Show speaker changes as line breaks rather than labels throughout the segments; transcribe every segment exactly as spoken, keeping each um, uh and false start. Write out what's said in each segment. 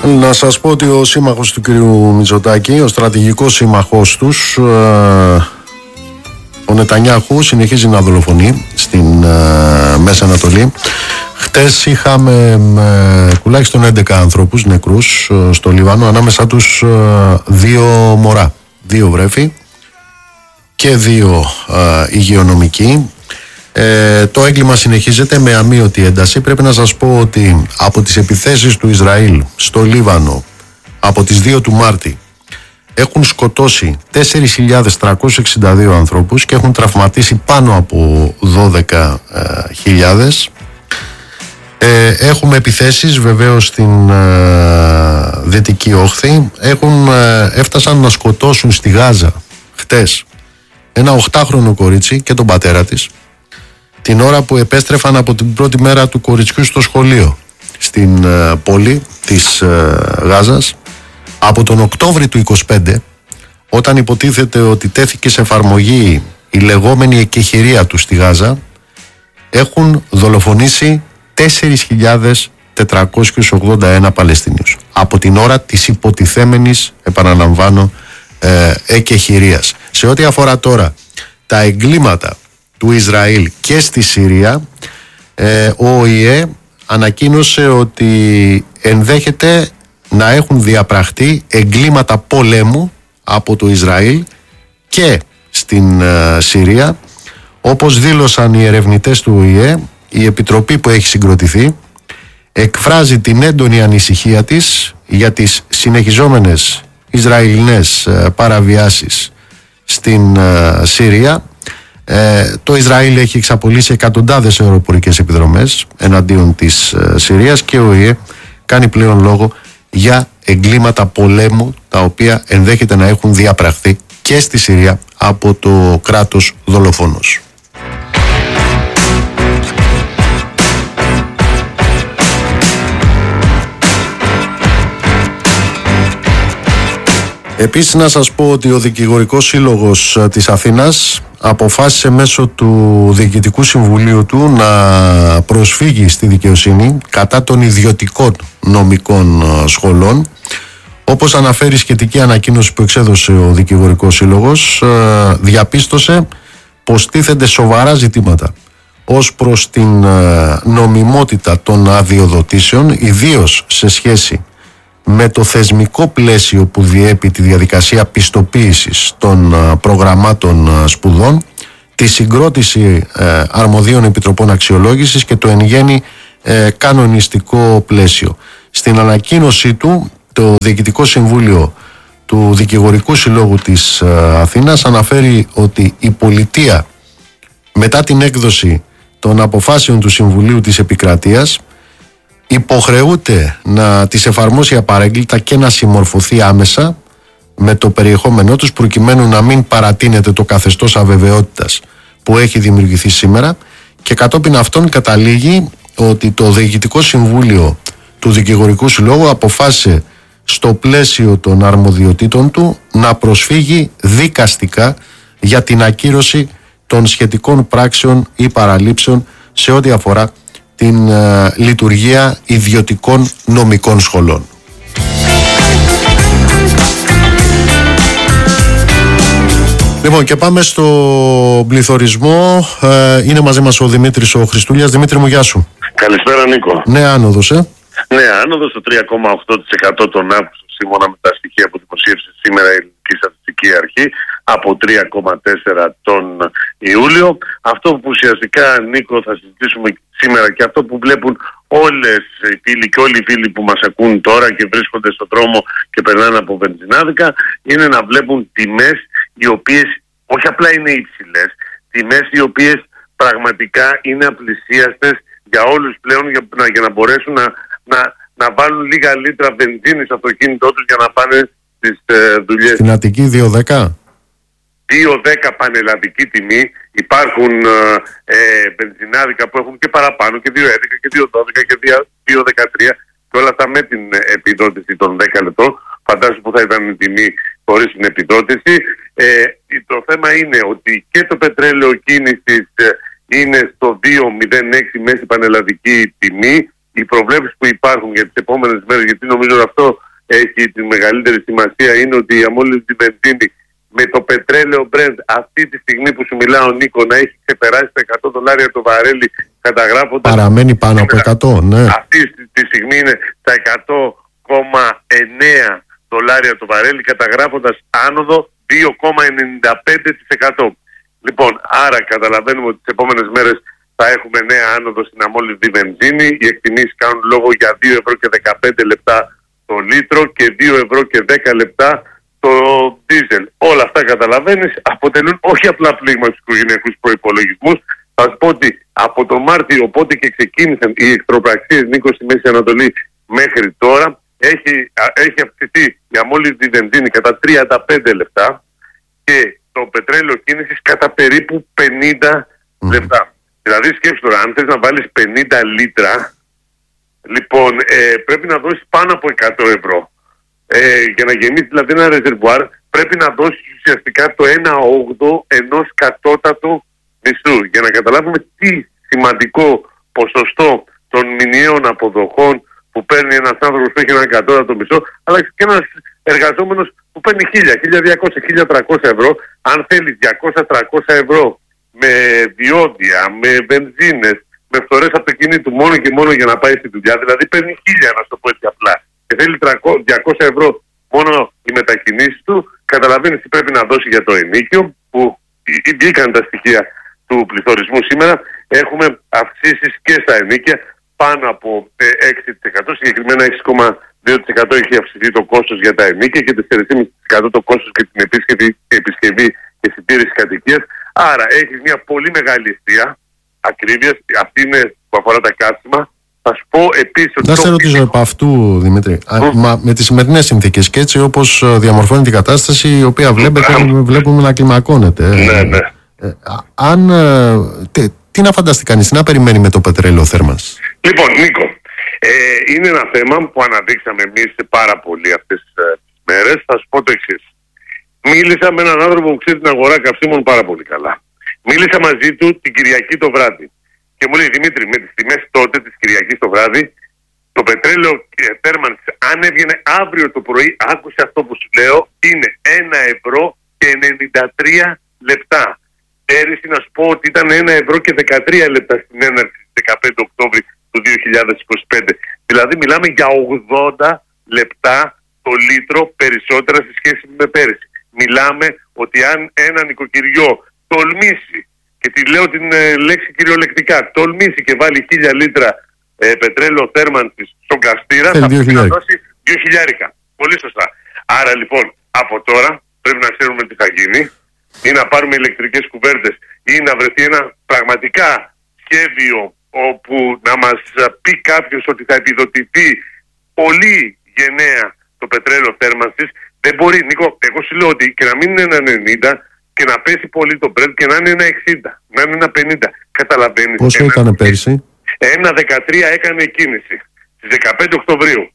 Να σας πω ότι ο σύμμαχος του κυρίου Μητσοτάκη, ο στρατηγικός σύμμαχός τους, ο Νετανιάχου, συνεχίζει να δολοφονεί στην Μέση Ανατολή. Χτες είχαμε ε, τουλάχιστον έντεκα ανθρώπους νεκρούς ε, στο Λίβανο, ανάμεσα τους ε, δύο μωρά, δύο βρέφη και δύο ε, υγειονομικοί. Ε, το έγκλημα συνεχίζεται με αμείωτη ένταση. Πρέπει να σας πω ότι από τις επιθέσεις του Ισραήλ στο Λίβανο από τις δύο του Μάρτη έχουν σκοτώσει τέσσερις χιλιάδες τριακόσιους εξήντα δύο ανθρώπους και έχουν τραυματίσει πάνω από δώδεκα χιλιάδες. Ε, έχουμε επιθέσεις βεβαίως στην ε, Δυτική Όχθη. Έχουν, ε, έφτασαν να σκοτώσουν στη Γάζα χτες ένα οχτάχρονο κορίτσι και τον πατέρα της, την ώρα που επέστρεφαν από την πρώτη μέρα του κοριτσιού στο σχολείο στην ε, πόλη της ε, Γάζας. Από τον Οκτώβρη του είκοσι πέντε, όταν υποτίθεται ότι τέθηκε σε εφαρμογή η λεγόμενη εκεχηρία του στη Γάζα, έχουν δολοφονήσει τέσσερις χιλιάδες τετρακόσιους ογδόντα ένα Παλαιστινίους από την ώρα της υποτιθέμενης, επαναλαμβάνω, ε, εκεχηρίας. Σε ό,τι αφορά τώρα τα εγκλήματα του Ισραήλ και στη Συρία, ε, ο ΟΗΕ ανακοίνωσε ότι ενδέχεται να έχουν διαπραχτεί εγκλήματα πολέμου από το Ισραήλ και στην ε, Συρία. Όπως δήλωσαν οι ερευνητές του ΟΗΕ, η επιτροπή που έχει συγκροτηθεί εκφράζει την έντονη ανησυχία της για τις συνεχιζόμενες Ισραηλινές παραβιάσεις στην Συρία. Ε, το Ισραήλ έχει εξαπολύσει εκατοντάδες αεροπορικές επιδρομές εναντίον της Συρίας και ο ΟΗΕ κάνει πλέον λόγο για εγκλήματα πολέμου τα οποία ενδέχεται να έχουν διαπραχθεί και στη Συρία από το κράτος δολοφόνος. Επίσης να σας πω ότι ο Δικηγορικός Σύλλογος της Αθήνας αποφάσισε μέσω του Διοικητικού Συμβουλίου του να προσφύγει στη δικαιοσύνη κατά των ιδιωτικών νομικών σχολών. Όπως αναφέρει η σχετική ανακοίνωση που εξέδωσε ο Δικηγορικός Σύλλογος, διαπίστωσε πως τίθενται σοβαρά ζητήματα ως προς την νομιμότητα των αδειοδοτήσεων, ιδίως σε σχέση με το θεσμικό πλαίσιο που διέπει τη διαδικασία πιστοποίησης των προγραμμάτων σπουδών, τη συγκρότηση αρμοδίων επιτροπών αξιολόγησης και το εν γέννη κανονιστικό πλαίσιο. Στην ανακοίνωσή του, το Διοικητικό Συμβούλιο του Δικηγορικού Συλλόγου της Αθήνας αναφέρει ότι η πολιτεία, μετά την έκδοση των αποφάσεων του Συμβουλίου της Επικρατείας, υποχρεούται να τις εφαρμόσει απαρέγκλιτα και να συμμορφωθεί άμεσα με το περιεχόμενό τους, προκειμένου να μην παρατείνεται το καθεστώς αβεβαιότητας που έχει δημιουργηθεί σήμερα, και κατόπιν αυτών καταλήγει ότι το Διοικητικό Συμβούλιο του Δικηγορικού Συλλόγου αποφάσισε στο πλαίσιο των αρμοδιοτήτων του να προσφύγει δικαστικά για την ακύρωση των σχετικών πράξεων ή παραλήψεων σε ό,τι αφορά την uh, λειτουργία ιδιωτικών νομικών σχολών. Λοιπόν, και πάμε στο πληθωρισμό. Ε, είναι μαζί μας ο Δημήτρης ο Χριστούλιας. Δημήτρη μου, γεια σου.
Καλησπέρα, Νίκο.
Νέα άνοδος, ε.
Νέα άνοδος στο τρία κόμμα οκτώ τοις εκατό τον Αύγουστο, σύμφωνα με τα στοιχεία που δημοσίευσε σήμερα η Ελληνική Στατιστική Αρχή, από τρία κόμμα τέσσερα τον Ιούλιο. Αυτό που ουσιαστικά, Νίκο, θα συζητήσουμε σήμερα και αυτό που βλέπουν όλες οι φίλοι και όλοι οι φίλοι που μας ακούν τώρα και βρίσκονται στον δρόμο και περνάνε από βενζινάδικα, είναι να βλέπουν τιμές οι οποίες όχι απλά είναι υψηλές, τιμές οι οποίες πραγματικά είναι απλησίαστες για όλους πλέον, για να, για να μπορέσουν να, να, να βάλουν λίγα λίτρα βενζίνη στο αυτοκίνητό τους για να πάνε στις ε, δουλειές.
Στην Αττική δύο δέκα.
δύο δέκα πανελλαδική τιμή. Υπάρχουν ε, ε, βενζινάδικα που έχουν και παραπάνω, και δύο έντεκα και δύο δώδεκα και δύο δεκατρία, και όλα αυτά με την επιδότηση των δέκα λεπτών. Φαντάζομαι που θα ήταν η τιμή χωρίς την επιδότηση. Ε, το θέμα είναι ότι και το πετρέλαιο κίνησης ε, είναι στο δύο κόμμα μηδέν έξι μέση πανελλαδική τιμή. οι προβλέψεις που υπάρχουν για τις επόμενες μέρες, γιατί νομίζω ότι αυτό έχει τη μεγαλύτερη σημασία, είναι ότι η αμόλυντη βενζίνη με το πετρέλαιο Brent αυτή τη στιγμή που σου μιλάω, Νίκο, να έχει ξεπεράσει τα εκατό δολάρια το βαρέλι, καταγράφοντας...
Παραμένει πάνω από εκατό, ναι.
Αυτή τη στιγμή είναι στα εκατό κόμμα εννέα δολάρια το βαρέλι, καταγράφοντας άνοδο δύο κόμμα ενενήντα πέντε τοις εκατό. Λοιπόν, άρα καταλαβαίνουμε ότι τις επόμενες μέρες θα έχουμε νέα άνοδο στην αμόλυντη βενζίνη. Οι εκτιμήσεις κάνουν λόγο για δύο ευρώ και δεκαπέντε λεπτά το λίτρο και δύο ευρώ και δέκα λεπτά το δίζελ. Όλα αυτά, καταλαβαίνεις, αποτελούν όχι απλά πλήγμα στους οικογενειακούς προϋπολογισμούς. Θα σου πω ότι από τον Μάρτιο, οπότε και ξεκίνησαν οι εχθροπραξίες, Νίκο, στη Μέση Ανατολή μέχρι τώρα, έχει, έχει αυξηθεί η αμόλυντη βενζίνη κατά τριάντα πέντε λεπτά και το πετρέλαιο κίνησης κατά περίπου πενήντα mm. λεπτά. Δηλαδή σκέψου τώρα, αν θες να βάλεις πενήντα λίτρα, λοιπόν, ε, πρέπει να δώσεις πάνω από εκατό ευρώ. Ε, για να γεμίσει δηλαδή ένα ρεζερβουάρ, πρέπει να δώσεις ουσιαστικά το ένα όγδοο ενός κατώτατου μισθού. Για να καταλάβουμε τι σημαντικό ποσοστό των μηνιαίων αποδοχών που παίρνει ένας άνθρωπος που έχει έναν κατώτατο μισθό, αλλά και ένας εργαζόμενος που παίρνει χίλια, χίλια διακόσια, χίλια τριακόσια ευρώ, αν θέλει διακόσια με τριακόσια ευρώ με διόδια, με βενζίνες, με φθορές αυτοκινήτου μόνο και μόνο για να πάει στη δουλειά, δηλαδή παίρνει χίλια, να το πω έτσι απλά, και θέλει διακόσια ευρώ μόνο οι μετακινήσεις του, καταλαβαίνεις τι πρέπει να δώσει για το ενοίκιο, που βγήκαν τα στοιχεία του πληθωρισμού σήμερα. Έχουμε αυξήσεις και στα ενοίκια πάνω από έξι τοις εκατό, συγκεκριμένα έξι κόμμα δύο τοις εκατό έχει αυξηθεί το κόστος για τα ενοίκια και τέσσερα κόμμα πέντε τοις εκατό το κόστος για την επίσκεψη, επισκευή και συντήρηση κατοικίας. Άρα έχει μια πολύ μεγάλη αιστεία ακρίβειας, αυτή είναι που αφορά τα καύσιμα. Θα σου πω επίσης ότι...
Να σε ρωτήσω επ' αυτού, Δημήτρη, mm. μα, με τις σημερινές συνθήκες και έτσι όπως διαμορφώνει την κατάσταση, η οποία βλέπετε, βλέπουμε να κλιμακώνεται.
Ναι, ναι.
Ε, αν, τε, τι να φανταστεί κανείς, τι να περιμένει με το πετρέλαιο θέρμανσης?
Λοιπόν, Νίκο, ε, είναι ένα θέμα που αναδείξαμε εμείς πάρα πολύ αυτές τις ε, μέρες. Θα σου πω το εξής. Μίλησα με έναν άνθρωπο που ξέρει την αγορά καυσίμων πάρα πολύ καλά. Μίλησα μαζί του την Κυριακή το βράδυ. Και μου λέει, Δημήτρη, με τις τιμές τότε της Κυριακής το βράδυ, το πετρέλαιο θέρμανσης, αν έβγαινε αύριο το πρωί, άκουσε αυτό που σου λέω, είναι ένα ευρώ και ενενήντα τρία λεπτά. Πέρυσι να σου πω ότι ήταν ένα ευρώ και δεκατρία λεπτά στην έναρξη της δεκαπέντε Οκτώβρη του δύο χιλιάδες είκοσι πέντε. Δηλαδή μιλάμε για ογδόντα λεπτά το λίτρο περισσότερα σε σχέση με πέρυσι. Μιλάμε ότι αν ένα νοικοκυριό τολμήσει, και τη λέω την ε, λέξη κυριολεκτικά, τολμήσει και βάλει χίλια λίτρα ε, πετρέλαιο θέρμανσης στον καυστήρα, θα πρέπει να δώσει δύο χιλιάρικα. Πολύ σωστά. Άρα λοιπόν από τώρα πρέπει να ξέρουμε τι θα γίνει, ή να πάρουμε ηλεκτρικές κουβέρτες ή να βρεθεί ένα πραγματικά σχέδιο όπου να μας πει κάποιος ότι θα επιδοτηθεί πολύ γενναία το πετρέλαιο θέρμανσης. Δεν μπορεί, Νίκο, εγώ σου λέω ότι και να μην είναι ένα ενενήντα και να πέσει πολύ το Brent και να είναι ένα εξήντα, να είναι ένα πενήντα. Καταλαβαίνεις?
Πόσο
ένα,
ήταν πέρσι?
ένα δεκατρία έκανε κίνηση στις δεκαπέντε Οκτωβρίου.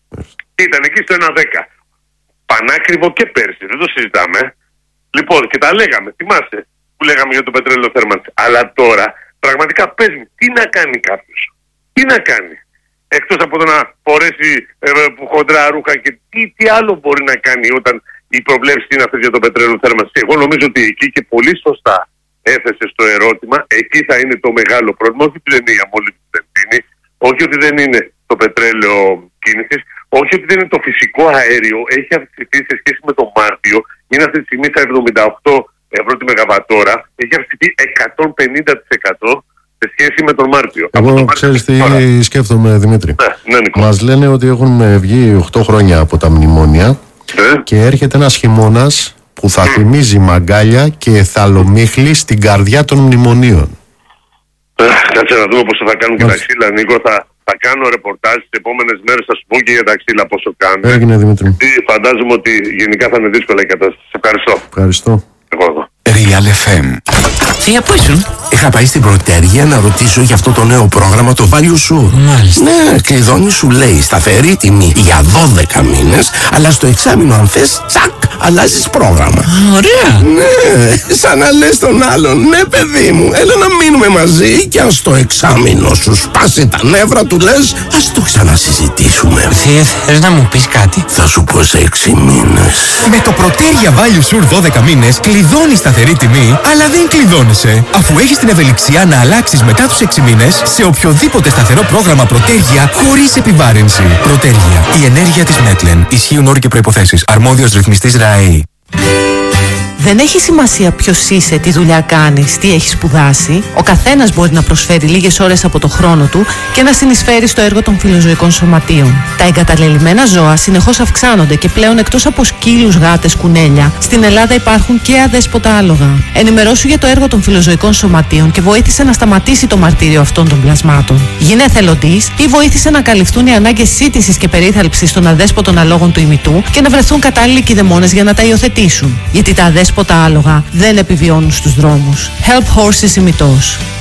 Ήταν εκεί στο ένα δέκα. Πανάκριβο και πέρσι, δεν το συζητάμε. Λοιπόν, και τα λέγαμε, θυμάσαι που λέγαμε για το πετρέλαιο θέρμανση. Αλλά τώρα, πραγματικά πες μου, τι να κάνει κάποιος? Τι να κάνει? Εκτός από το να φορέσει ε, χοντρά ρούχα και τι, τι άλλο μπορεί να κάνει όταν οι προβλέψεις είναι αυτές για το πετρέλαιο θέρμανση? Εγώ νομίζω ότι εκεί, και πολύ σωστά έθεσε στο ερώτημα, εκεί θα είναι το μεγάλο πρόβλημα. Όχι ότι δεν είναι η αμόλυντη βενζίνη, όχι ότι δεν είναι το πετρέλαιο κίνησης, όχι ότι δεν είναι το φυσικό αέριο. Έχει αυξηθεί σε σχέση με τον Μάρτιο, είναι αυτή τη στιγμή στα εβδομήντα οκτώ ευρώ τη μεγαβατόρα, έχει αυξηθεί εκατόν πενήντα τοις εκατό σε σχέση με τον Μάρτιο.
Εγώ ξέρεις τι τώρα σκέφτομαι, Δημήτρη?
Ναι, ναι, Νικό.
Μας λένε ότι έχουν βγει οκτώ χρόνια από τα μνημόνια,
ναι, και
έρχεται ένας χειμώνας που θα mm. θυμίζει μαγκάλια και εθαλομίχλη στην καρδιά των μνημονίων.
Ε, κάτσε να δούμε πώς θα κάνουν και τα ξύλα, Νίκο. Θα, θα κάνω ρεπορτάζ τις επόμενες μέρες, θα σου πω και για τα ξύλα πόσο κάνουν.
Έγινε, Δημήτρη.
Φαντάζομαι ότι γενικά θα είναι δύσκολα η κατάσταση. Σε ευχαριστώ.
Ευχαριστώ.
Εγώ εδώ.
Real εφ εμ. Εσύ από ήσουν?
Είχα πάει στην Πρωτέργεια να ρωτήσω για αυτό το νέο πρόγραμμα, το Value Sur.
Μάλιστα.
Ναι, κλειδώνει, σου λέει σταθερή τιμή για δώδεκα μήνες, αλλά στο εξάμηνο αν θες, τσακ, αλλάζεις πρόγραμμα.
Ωραία.
Ναι, σαν να λες τον άλλον, ναι παιδί μου, έλα να μείνουμε μαζί και αν στο εξάμηνο σου σπάσει τα νεύρα του λες, ας το ξανασυζητήσουμε.
Θεέ, θες να μου πεις κάτι?
Θα σου πω σε έξι μήνες.
Με το Πρωτέργεια Value Sur δώδεκα μήνες κλειδώνεις σταθερή τιμή, αλλά δεν κλειδώνεσαι, αφού έχεις την ευελιξία να αλλάξεις μετά τους έξι μήνες σε οποιοδήποτε σταθερό πρόγραμμα Πρωτέργεια χωρίς επιβάρυνση. Πρωτέργεια. Η ενέργεια της Μέτλεν. Ισχύουν όροι και προϋποθέσεις. Αρμόδιος ρυθμιστής ΡΑΕΗ.
Δεν έχει σημασία ποιος είσαι, τι δουλειά κάνεις, τι έχεις σπουδάσει. Ο καθένας μπορεί να προσφέρει λίγες ώρες από το χρόνο του και να συνεισφέρει στο έργο των φιλοζωικών σωματείων. Τα εγκαταλελειμμένα ζώα συνεχώς αυξάνονται και πλέον εκτός από σκύλους, γάτες, κουνέλια, στην Ελλάδα υπάρχουν και αδέσποτα άλογα. Ενημερώσου για το έργο των φιλοζωικών σωματείων και βοήθησε να σταματήσει το μαρτύριο αυτών των πλασμάτων. Γίνε εθελοντής ή βοήθησε να καλυφθούν οι ανάγκες σύντησης και περίθαλψης των αδέσποτων αλόγων του ημιτού και να βρεθούν κατάλληλοι κηδεμόνες για να τα υιοθετήσουν. Γιατί τα αδέσποτα άλογα δεν επιβιώνουν στους δρόμους. Help Horses ημιτός.